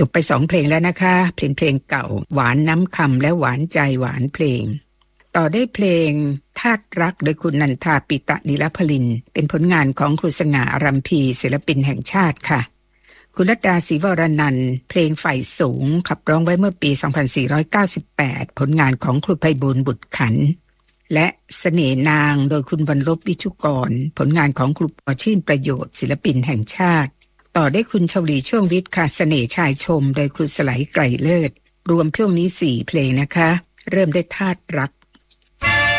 จบไป2เพลงแล้วนะคะเพลงเก่าหวานน้ำคำและหวานใจหวานเพลงต่อได้เพลงธาตุรักโดยคุณนันทาปิตะนิรพลินเป็นผลงานของครูสง่าอารัมพีศิลปินแห่งชาติค่ะคุณรัตดาศรีวรนันท์เพลงไฟสูงขับร้องไว้เมื่อปี 2498 ผลงานของครูไพบูลย์บุตรขันธ์และเสน่ห์นางโดยคุณวรรณลบวิชุกรผลงานของครูปอชื่นประโยชน์ศิลปินแห่งชาติต่อได้คุณชลีช่วงวิทย์ค่ะเสน่ห์ชายชมโดยครูสไลไกรเลิศรวมช่วงนี้4เพลงนะคะเริ่มได้ธาตุรัก